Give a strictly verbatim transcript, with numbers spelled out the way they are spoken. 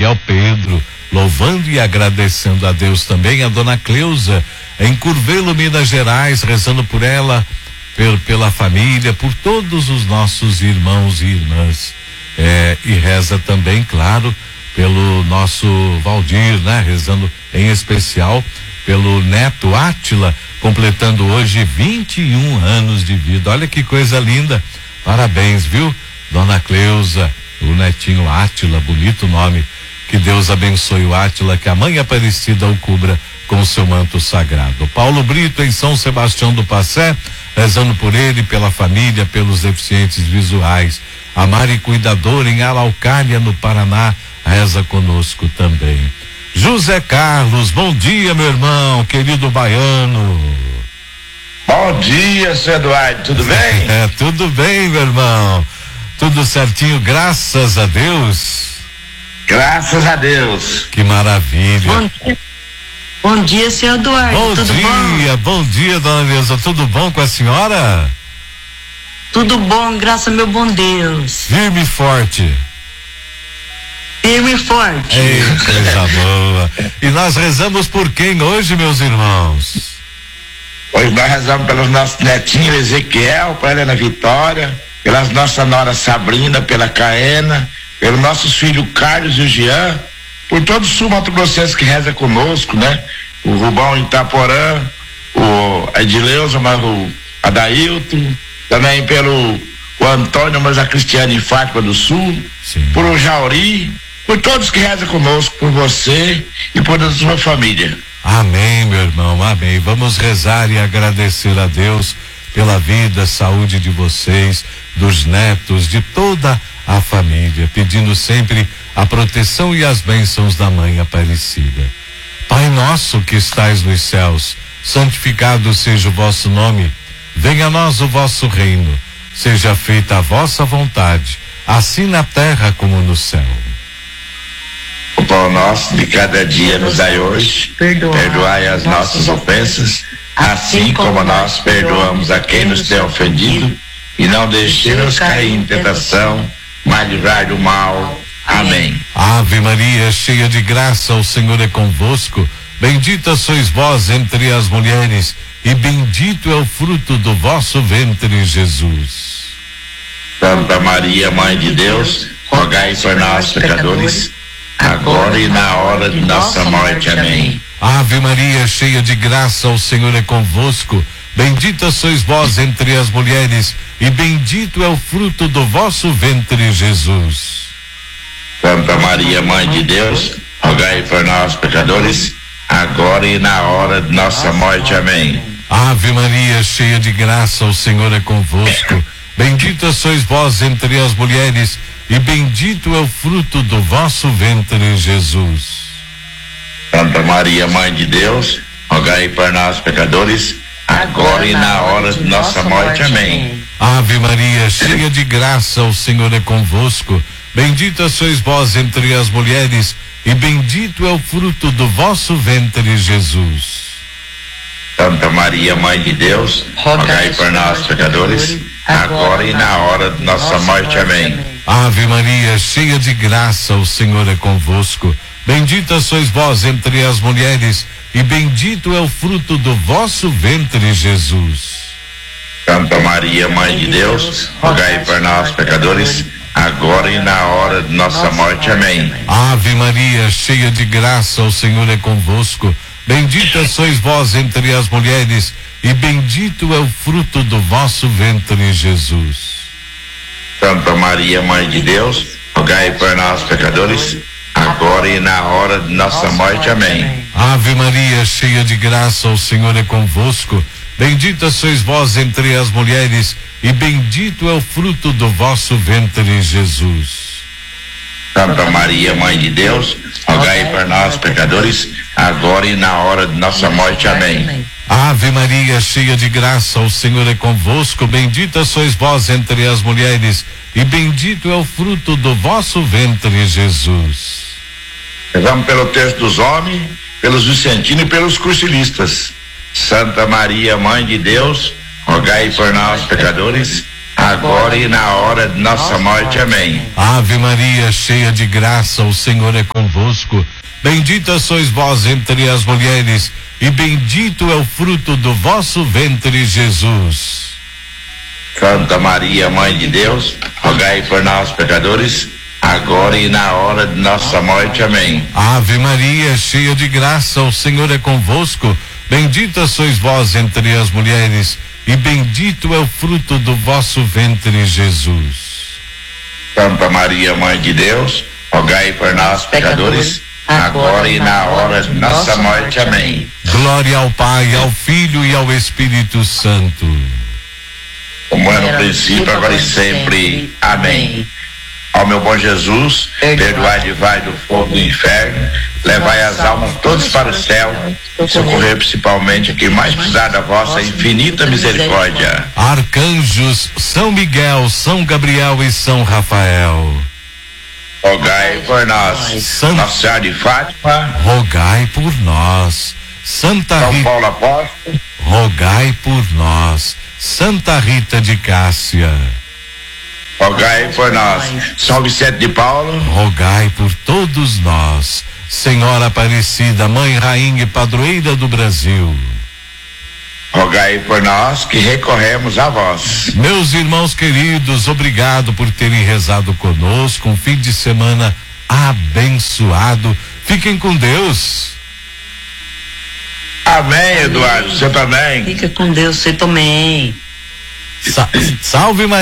Miguel Pedro, louvando e agradecendo a Deus também. A dona Cleusa, em Curvelo, Minas Gerais, rezando por ela, per, pela família, por todos os nossos irmãos e irmãs. É, e reza também, claro, pelo nosso Valdir, né? Rezando em especial pelo neto Átila, completando hoje vinte e um anos de vida. Olha que coisa linda. Parabéns, viu, dona Cleusa, o netinho Átila, bonito nome. Que Deus abençoe o Átila, que a mãe Aparecida o cubra com o seu manto sagrado. Paulo Brito, em São Sebastião do Passé, rezando por ele, pela família, pelos deficientes visuais. A Mari Cuidadora, em Araucária, no Paraná, reza conosco também. José Carlos, bom dia, meu irmão, querido baiano. Bom dia, seu Eduardo, tudo bem? É, tudo bem, meu irmão. Tudo certinho, graças a Deus. Graças a Deus. Que maravilha. Bom dia, bom dia, seu Eduardo. Bom tudo dia, bom? bom dia, dona Neuza. Tudo bom com a senhora? Tudo bom, graças a meu bom Deus. Firme e forte. Firme e forte. Ei, coisa boa. E nós rezamos por quem hoje, meus irmãos? Hoje nós rezamos pelos nossos netinhos Ezequiel, pela Helena Vitória, pelas nossa nora Sabrina, pela Caena, pelos nossos filhos Carlos e o Jean, por todo o sul Mato Grossense que reza conosco, né? O Rubão Itaporã, o Edileuza, o Adailton, também pelo o Antônio, mas a Cristiane em Fátima do Sul, sim, por o Jauri, por todos que rezam conosco, por você e por toda a sua família. Amém, meu irmão, amém. Vamos rezar e agradecer a Deus pela vida, saúde de vocês, dos netos, de toda a família, pedindo sempre a proteção e as bênçãos da Mãe Aparecida. Pai nosso que estais nos céus, santificado seja o vosso nome, venha a nós o vosso reino, seja feita a vossa vontade, assim na terra como no céu. O pão nosso de cada dia nos dai hoje, perdoai, perdoai as nossas ofensas, assim como nós perdoamos a quem nos tem ofendido, e não deixemos cair em tentação, mas livrai do mal. Amém. Ave Maria, cheia de graça, o Senhor é convosco, bendita sois vós entre as mulheres, e bendito é o fruto do vosso ventre, Jesus. Santa Maria, Mãe de Deus, rogai por nós, pecadores, agora e na hora de nossa morte. Amém. Ave Maria, cheia de graça, o Senhor é convosco, bendita sois vós entre as mulheres, e bendito é o fruto do vosso ventre, Jesus. Santa Maria, Mãe de Deus, rogai por nós, pecadores, agora e na hora de nossa morte. Amém. Ave Maria, cheia de graça, o Senhor é convosco, bendita sois vós entre as mulheres, e bendito é o fruto do vosso ventre, Jesus. Santa Maria, Mãe de Deus, rogai por nós, pecadores, agora e na hora de nossa morte. Amém. Ave Maria, cheia de graça, o Senhor é convosco, bendita sois vós entre as mulheres, e bendito é o fruto do vosso ventre, Jesus. Santa Maria, Mãe de Deus, rogai por nós, pecadores, agora e na hora de nossa morte. Amém. Ave Maria, cheia de graça, o Senhor é convosco, bendita sois vós entre as mulheres, e bendito é o fruto do vosso ventre, Jesus. Santa Maria, Mãe de Deus, rogai por nós, pecadores, agora e na hora de nossa morte. Amém. Ave Maria, cheia de graça, o Senhor é convosco, bendita sois vós entre as mulheres, e bendito é o fruto do vosso ventre, Jesus. Santa Maria, Mãe de Deus, rogai por nós, pecadores, agora e na hora de nossa morte. Amém. Ave Maria, cheia de graça, o Senhor é convosco, bendita sois vós entre as mulheres, e bendito é o fruto do vosso ventre, Jesus. Santa Maria, Mãe de Deus, rogai por nós, pecadores, agora e na hora de nossa morte. Amém. Ave Maria, cheia de graça, o Senhor é convosco, bendita sois vós entre as mulheres, e bendito é o fruto do vosso ventre, Jesus. Rezamos pelo texto dos homens, pelos vicentinos e pelos cursilistas. Santa Maria, Mãe de Deus, rogai por nós, pecadores, agora e na hora de nossa morte. Amém. Ave Maria, cheia de graça, o Senhor é convosco. Bendita sois vós entre as mulheres, e bendito é o fruto do vosso ventre, Jesus. Santa Maria, Mãe de Deus, rogai por nós, pecadores, agora e na hora de nossa morte. Amém. Ave Maria, cheia de graça, o Senhor é convosco. Bendita sois vós entre as mulheres, e bendito é o fruto do vosso ventre, Jesus. Santa Maria, Mãe de Deus, rogai por nós, pecadores, agora e na hora de nossa morte. Amém. Glória ao Pai, ao Filho e ao Espírito Santo. Como é no princípio, agora e sempre. Amém. Ó meu bom Jesus, perdoai de vai do fogo do inferno, levai as almas todas para o céu, e socorrer principalmente a quem mais precisar da vossa infinita misericórdia. Arcanjos, São Miguel, São Gabriel e São Rafael, rogai por nós. Santa Nossa Senhora de Fátima, rogai por nós. Santa São Rita, Paulo Apóstolo, rogai por nós. Santa Rita de Cássia, rogai por nós. São Vicente de Paulo, rogai por todos nós. Senhora Aparecida, Mãe, Rainha e Padroeira do Brasil, rogai por nós que recorremos a vós. meus irmãos queridos, obrigado por terem rezado conosco. Um fim de semana abençoado. Fiquem com Deus. Amém, Eduardo. Você também. Fica com Deus, você também. Sa- Salve Maria.